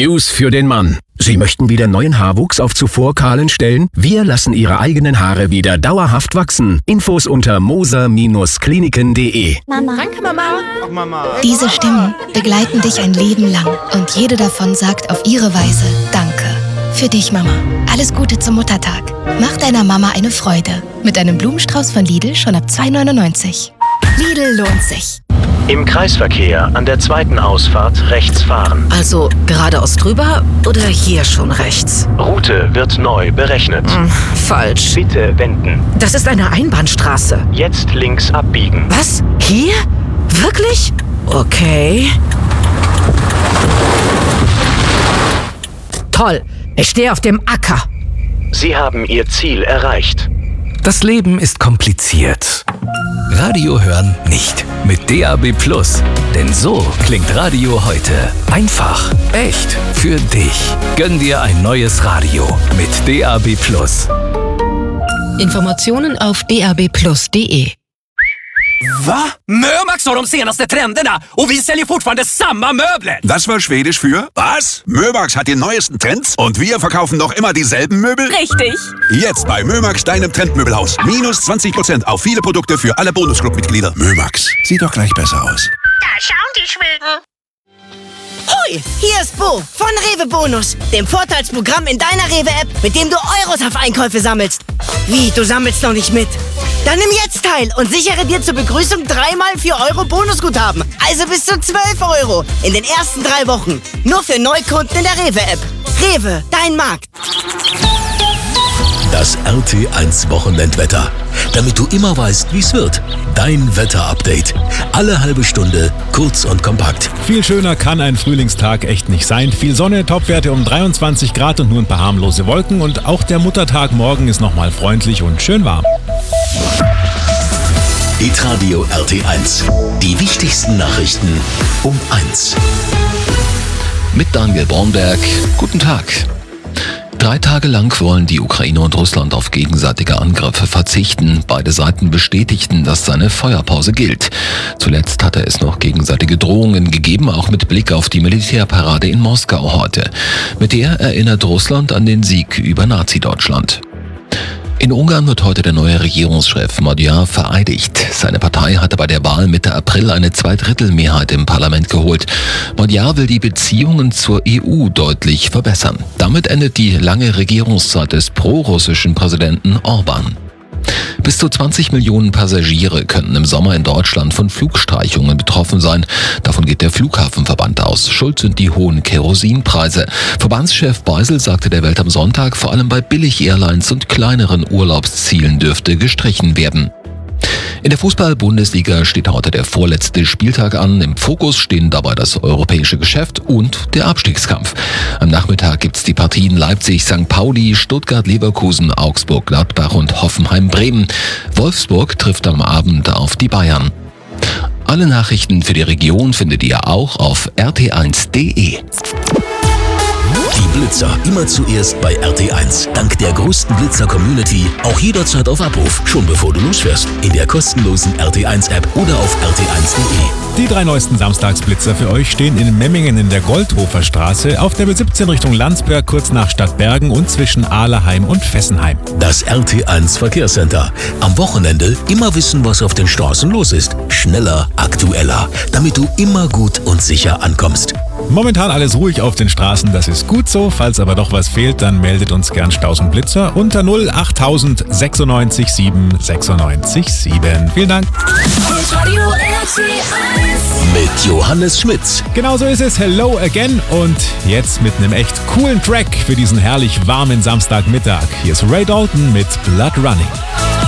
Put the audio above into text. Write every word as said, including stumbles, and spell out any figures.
News für den Mann. Sie möchten wieder neuen Haarwuchs auf zuvor kahlen Stellen? Wir lassen Ihre eigenen Haare wieder dauerhaft wachsen. Infos unter moser Kliniken punkt de. Mama. Danke, Mama. Ach, Mama. Diese Stimmen begleiten dich ein Leben lang und jede davon sagt auf ihre Weise Danke. Für dich, Mama. Alles Gute zum Muttertag. Mach deiner Mama eine Freude. Mit einem Blumenstrauß von Lidl schon ab zwei neunundneunzig. Lidl lohnt sich. Im Kreisverkehr an der zweiten Ausfahrt rechts fahren. Also geradeaus drüber oder hier schon rechts? Route wird neu berechnet. Hm, falsch. Bitte wenden. Das ist eine Einbahnstraße. Jetzt links abbiegen. Was? Hier? Wirklich? Okay. Toll. Ich stehe auf dem Acker. Sie haben Ihr Ziel erreicht. Das Leben ist kompliziert. Radio hören nicht. Mit D A B Plus. Denn so klingt Radio heute. Einfach, echt, für dich. Gönn dir ein neues Radio mit D A B Plus. Informationen auf d a b plus punkt de. Va? Mömax har de senaste trenderna och vi säljer fortfarande samma möbler. Das war Schwedisch für was? Mömax hat die neuesten Trends und wir verkaufen noch immer dieselben Möbel? Richtig. Jetzt bei Mömax, deinem Trendmöbelhaus. Minus zwanzig Prozent auf viele Produkte für alle Bonusclub-Mitglieder. Mömax, sieht doch gleich besser aus. Da schauen die Schweden. Hoi, hier ist Bo von Rewe Bonus, dem Vorteilsprogramm in deiner Rewe-App, mit dem du Euros auf Einkäufe sammelst. Wie, du sammelst noch nicht mit? Dann nimm jetzt teil und sichere dir zur Begrüßung dreimal vier Euro Bonusguthaben. Also bis zu zwölf Euro in den ersten drei Wochen. Nur für Neukunden in der Rewe-App. Rewe, dein Markt. Das R T eins Wochenendwetter. Damit du immer weißt, wie es wird. Dein Wetterupdate. Alle halbe Stunde, kurz und kompakt. Viel schöner kann ein Frühlingstag echt nicht sein. Viel Sonne, Topwerte um dreiundzwanzig Grad und nur ein paar harmlose Wolken. Und auch der Muttertag morgen ist nochmal freundlich und schön warm. Hitradio R T eins. Die wichtigsten Nachrichten um eins. Mit Daniel Bornberg. Guten Tag. Drei Tage lang wollen die Ukraine und Russland auf gegenseitige Angriffe verzichten. Beide Seiten bestätigten, dass seine Feuerpause gilt. Zuletzt hatte es noch gegenseitige Drohungen gegeben, auch mit Blick auf die Militärparade in Moskau heute. Mit der erinnert Russland an den Sieg über Nazi-Deutschland. In Ungarn wird heute der neue Regierungschef Magyar vereidigt. Seine Partei hatte bei der Wahl Mitte April eine Zweidrittelmehrheit im Parlament geholt. Magyar will die Beziehungen zur E U deutlich verbessern. Damit endet die lange Regierungszeit des prorussischen Präsidenten Orban. Bis zu zwanzig Millionen Passagiere könnten im Sommer in Deutschland von Flugstreichungen betroffen sein. Davon geht der Flughafenverband aus. Schuld sind die hohen Kerosinpreise. Verbandschef Beisel sagte der Welt am Sonntag, vor allem bei Billig-Airlines und kleineren Urlaubszielen dürfte gestrichen werden. In der Fußball-Bundesliga steht heute der vorletzte Spieltag an. Im Fokus stehen dabei das europäische Geschäft und der Abstiegskampf. Am Nachmittag gibt's die Partien Leipzig, Sankt Pauli, Stuttgart-Leverkusen, Augsburg-Gladbach und Hoffenheim-Bremen. Wolfsburg trifft am Abend auf die Bayern. Alle Nachrichten für die Region findet ihr auch auf r t eins punkt de. Die Blitzer immer zuerst bei R T eins. Dank der größten Blitzer-Community auch jederzeit auf Abruf, schon bevor du losfährst. In der kostenlosen R T eins App oder auf r t eins punkt de. Die drei neuesten Samstagsblitzer für euch stehen in Memmingen in der Goldhofer Straße, auf der B siebzehn Richtung Landsberg kurz nach Stadtbergen und zwischen Ahleheim und Fessenheim. Das R T eins Verkehrscenter. Am Wochenende immer wissen, was auf den Straßen los ist. Schneller, aktueller, damit du immer gut und sicher ankommst. Momentan alles ruhig auf den Straßen, das ist gut so. Falls aber doch was fehlt, dann meldet uns gern Staus und Blitzer unter null acht null null sechs sieben sechs neun sieben. Vielen Dank. Mit Johannes Schmitz. Genau so ist es. Hello again. Und jetzt mit einem echt coolen Track für diesen herrlich warmen Samstagmittag. Hier ist Ray Dalton mit Blood Running.